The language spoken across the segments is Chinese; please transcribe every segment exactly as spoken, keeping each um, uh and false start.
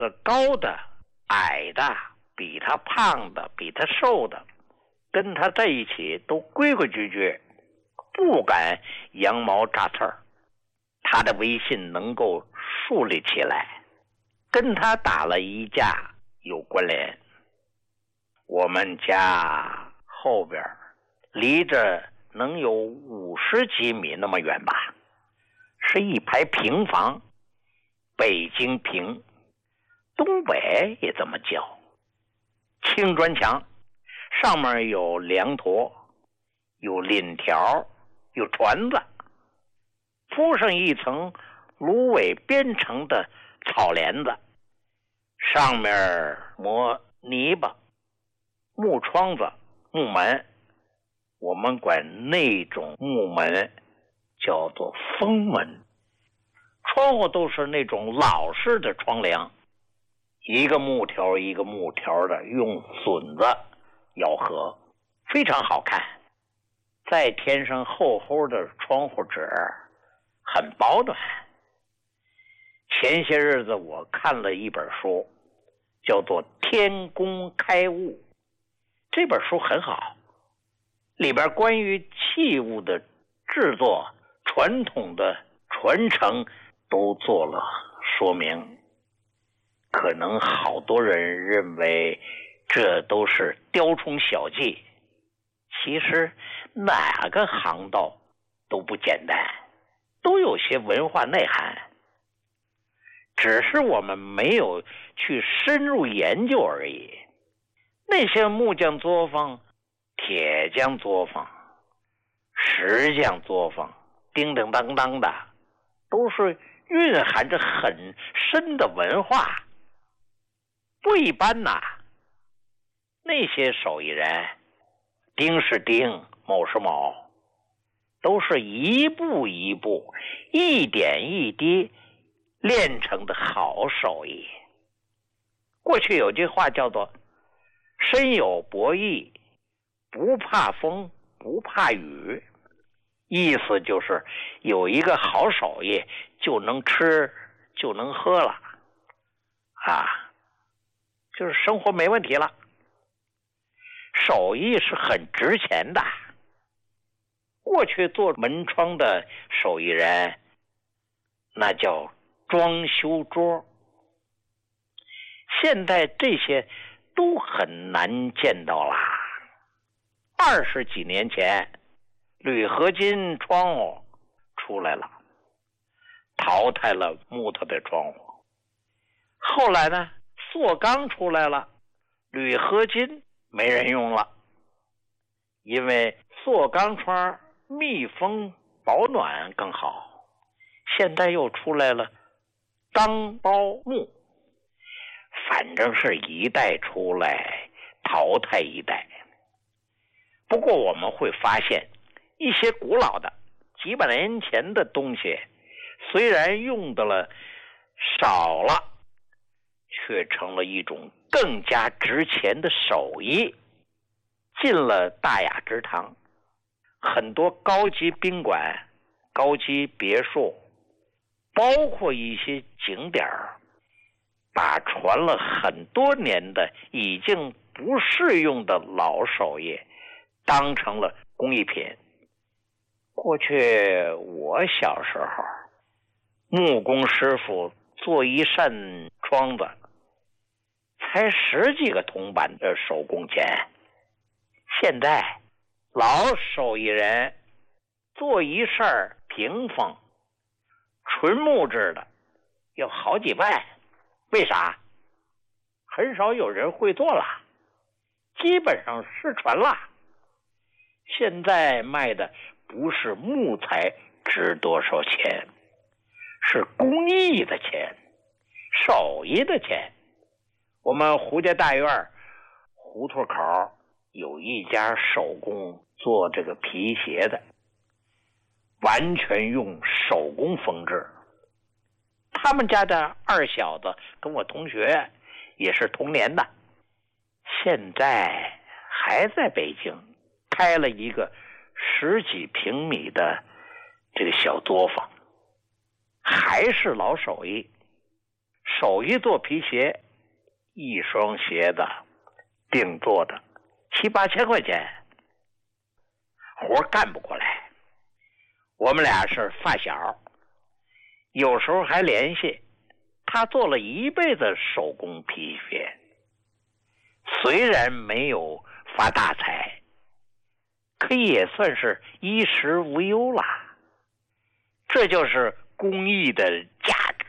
高的、矮的，比他胖的、比他瘦的，跟他在一起都规规矩矩，不敢羊毛扎刺儿。他的威信能够树立起来，跟他打了一架有关联。我们家后边离着能有五十几米那么远吧，是一排平房，北京平，东北也这么叫。青砖墙，上面有凉坨，有檩条，有船子，铺上一层芦苇编成的草帘子，上面磨泥巴，木窗子、木门，我们管那种木门叫做封门。窗户都是那种老式的窗梁，一个木条一个木条的，用榫子咬合，非常好看。再添上厚厚的窗户纸，很保暖。前些日子我看了一本书，叫做《天工开物》，这本书很好，里边关于器物的制作、传统的传承都做了说明。可能好多人认为这都是雕虫小技，其实哪个行当都不简单，都有些文化内涵，只是我们没有去深入研究而已。那些木匠作坊、铁匠作坊、石匠作坊，叮叮当当的，都是蕴含着很深的文化，不一般呐。那些手艺人，丁是丁，卯是卯，都是一步一步、一点一滴练成的好手艺。过去有句话叫做身有博弈，不怕风，不怕雨，意思就是有一个好手艺就能吃就能喝了啊，就是生活没问题了。手艺是很值钱的。过去做门窗的手艺人，那叫装修桌，现在这些都很难见到啦。二十几年前，铝合金窗户出来了，淘汰了木头的窗户。后来呢，塑钢出来了，铝合金没人用了，因为塑钢窗密封保暖更好。现在又出来了钢包木，反正是一代出来淘汰一代。不过我们会发现，一些古老的几百年前的东西，虽然用的了少了，却成了一种更加值钱的手艺，进了大雅之堂。很多高级宾馆、高级别墅，包括一些景点，把传了很多年的已经不适用的老手艺当成了工艺品。过去我小时候，木工师傅做一扇窗子才十几个铜板的手工钱，现在老手艺人做一扇屏风纯木质的要好几万。为啥？很少有人会做了，基本上失传了。现在卖的不是木材值多少钱，是工艺的钱，手艺的钱。我们胡家大院胡同口有一家手工做这个皮鞋的，完全用手工缝制。他们家的二小子跟我同学，也是同年的，现在还在北京开了一个十几平米的这个小作坊，还是老手艺。 手艺做皮鞋，一双鞋子定做的七八千块钱，活干不过来。我们俩是发小，有时候还联系。他做了一辈子手工皮鞋，虽然没有发大财，可也算是衣食无忧啦。这就是工艺的价值。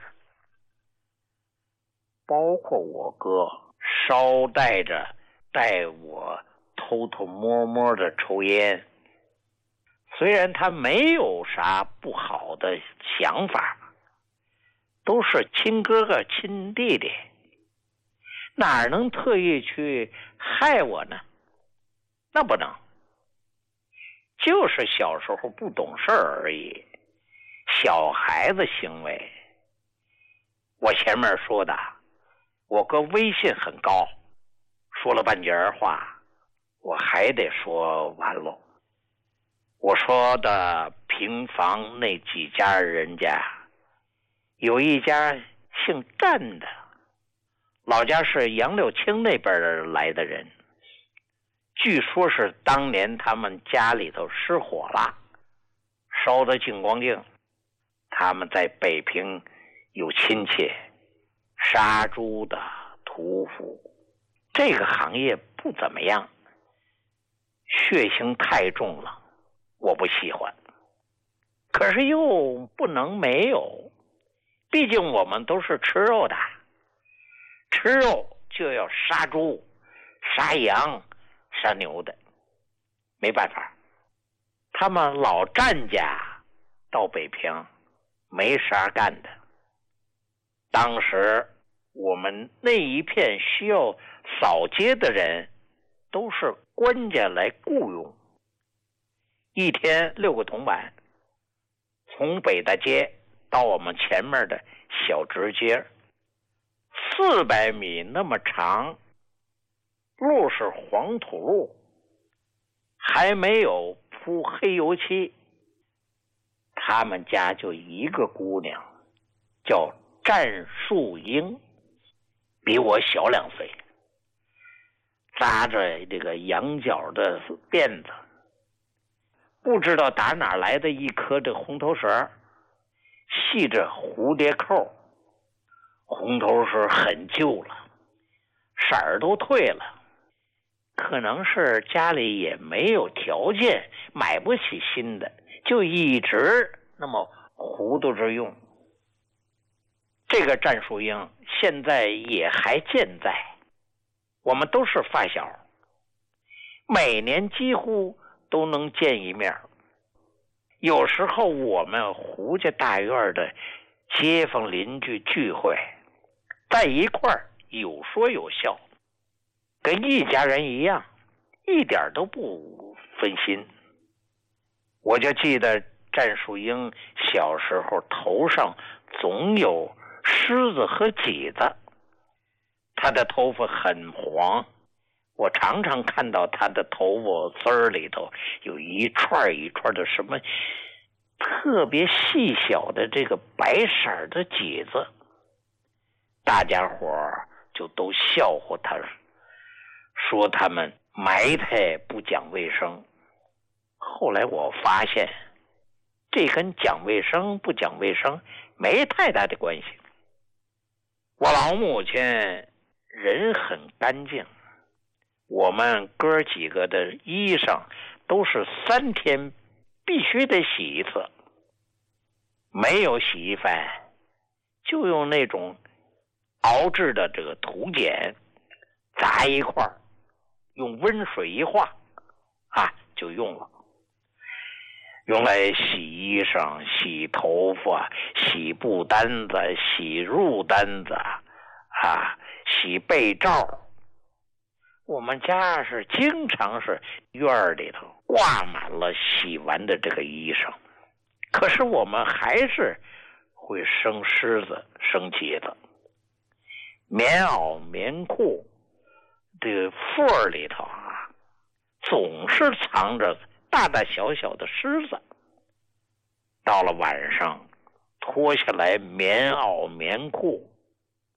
包括我哥捎带着带我偷偷摸摸的抽烟，虽然他没有啥不好的想法，都是亲哥哥亲弟弟，哪能特意去害我呢？那不能，就是小时候不懂事而已，小孩子行为。我前面说的，我哥威信很高，说了半截话，我还得说完喽。我说的平房那几家人家，有一家姓战的，老家是杨柳青那边来的人，据说是当年他们家里头失火了，烧得净光净。他们在北平有亲戚，杀猪的、屠夫，这个行业不怎么样，血腥太重了，我不喜欢。可是又不能没有，毕竟我们都是吃肉的，吃肉就要杀猪、杀羊、杀牛的，没办法。他们老战家到北平没啥干的，当时我们那一片需要扫街的人都是官家来雇佣，一天六个铜板，从北大街到我们前面的小直街，四百米那么长，路是黄土路，还没有铺黑油漆。他们家就一个姑娘，叫战树英，比我小两岁，扎着这个羊角的辫子，不知道打哪来的一颗这红头绳，系着蝴蝶扣，红头绳很旧了，色儿都褪了，可能是家里也没有条件买不起新的，就一直那么糊涂着用。这个战树英现在也还健在，我们都是发小，每年几乎都能见一面。有时候我们胡家大院的街坊邻居聚会，在一块儿有说有笑，跟一家人一样，一点都不分心。我就记得战树英小时候头上总有虱子和挤子，她的头发很黄，我常常看到她的头发丝儿里头有一串一串的什么特别细小的这个白色的挤子，大家伙就都笑话她，说他们埋汰不讲卫生。后来我发现，这跟讲卫生不讲卫生没太大的关系。我老母亲人很干净，我们哥几个的衣裳都是三天必须得洗一次，没有洗衣粉，就用那种熬制的这个土碱砸一块，用温水一化啊就用了，用来洗衣裳、洗头发、洗布单子、洗褥单子啊、洗被罩。我们家是经常是院里头挂满了洗完的这个衣裳，可是我们还是会生虱子、生疖子。棉袄、棉裤这个缝里头啊，总是藏着大大小小的虱子。到了晚上，脱下来棉袄棉裤，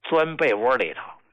钻被窝里头，